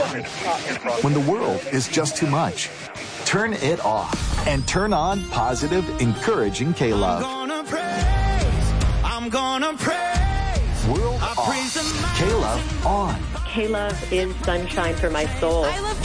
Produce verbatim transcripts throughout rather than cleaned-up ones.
When the world is just too much, turn it off and turn on positive, encouraging K-Love. I'm gonna praise, I'm gonna praise. World I off, K-Love on. K-Love is sunshine for my soul. I love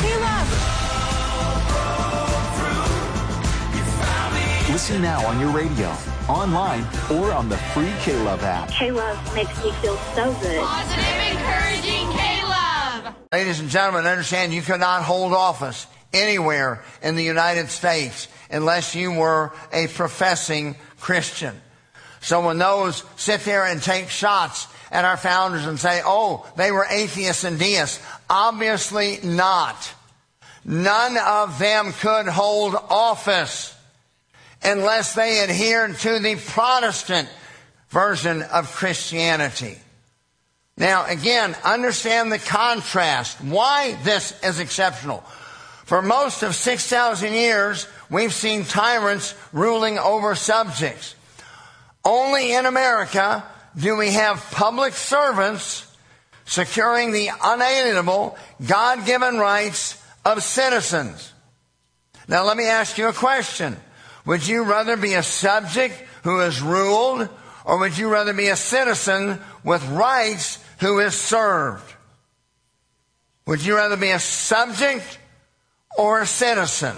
K-Love. Listen now on your radio, online, or on the free K-Love app. K-Love makes me feel so good. Positive, encouraging K-Love. Ladies and gentlemen, understand you cannot hold office anywhere in the United States unless you were a professing Christian. So when those sit there and take shots at our founders and say, oh, they were atheists and deists, obviously not. None of them could hold office unless they adhered to the Protestant version of Christianity. Now, again, understand the contrast. Why this is exceptional. For most of six thousand years, we've seen tyrants ruling over subjects. Only in America do we have public servants securing the unalienable, God-given rights of citizens. Now, let me ask you a question. Would you rather be a subject who is ruled, or would you rather be a citizen with rights who is served? Would you rather be a subject or a citizen?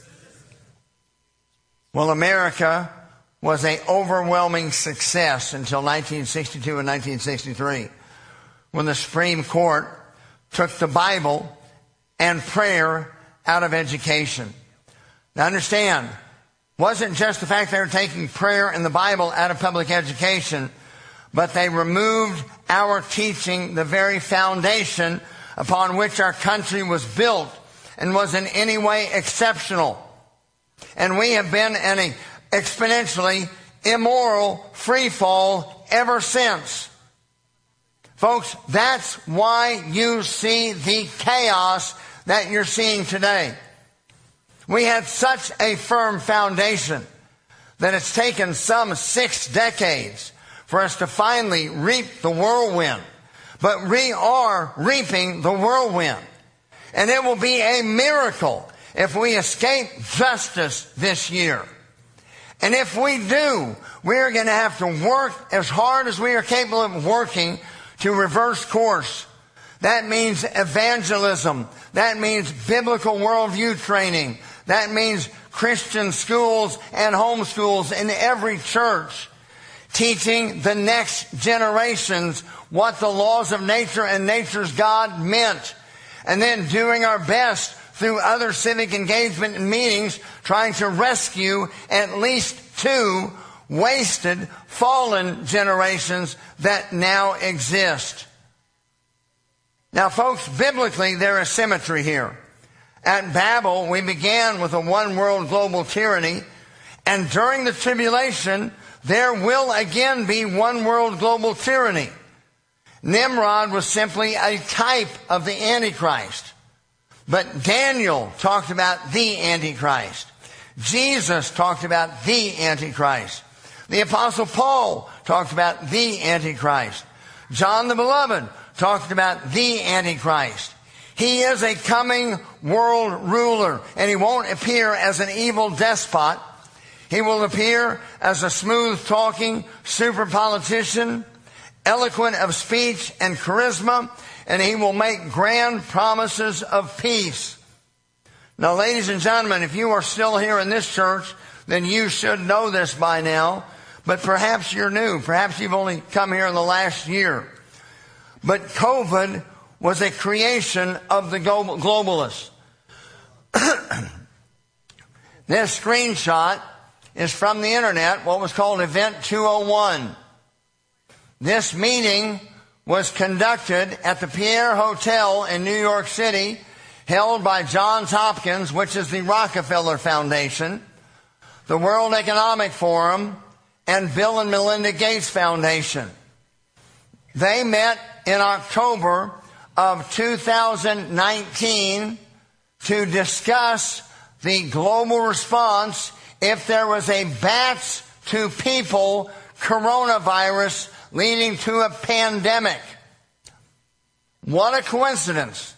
Well, America was an overwhelming success until nineteen sixty-two and nineteen sixty-three, when the Supreme Court took the Bible and prayer out of education. Now understand, it wasn't just the fact they were taking prayer and the Bible out of public education, but they removed our teaching, the very foundation upon which our country was built and was in any way exceptional. And we have been in an exponentially immoral free fall ever since. Folks, that's why you see the chaos that you're seeing today. We had such a firm foundation that it's taken some six decades for us to finally reap the whirlwind. But we are reaping the whirlwind. And it will be a miracle if we escape justice this year. And if we do, we're going to have to work as hard as we are capable of working to reverse course. That means evangelism. That means biblical worldview training. That means Christian schools and homeschools in every church, teaching the next generations what the laws of nature and nature's God meant. And then doing our best through other civic engagement and meetings, trying to rescue at least two wasted, fallen generations that now exist. Now, folks, biblically, there is symmetry here. At Babel, we began with a one-world global tyranny, and during the tribulation, there will again be one-world global tyranny. Nimrod was simply a type of the Antichrist. But Daniel talked about the Antichrist. Jesus talked about the Antichrist. The Apostle Paul talked about the Antichrist. John the Beloved talked about the Antichrist. He is a coming world ruler, and he won't appear as an evil despot. He will appear as a smooth-talking super politician, eloquent of speech and charisma, and he will make grand promises of peace. Now, ladies and gentlemen, if you are still here in this church, then you should know this by now. But perhaps you're new. Perhaps you've only come here in the last year. But COVID was a creation of the globalists. This screenshot is from the internet, what was called Event two oh one. This meeting was conducted at the Pierre Hotel in New York City, held by Johns Hopkins, which is the Rockefeller Foundation, the World Economic Forum, and Bill and Melinda Gates Foundation. They met in October of two thousand nineteen to discuss the global response if there was a bats to people coronavirus leading to a pandemic. What a coincidence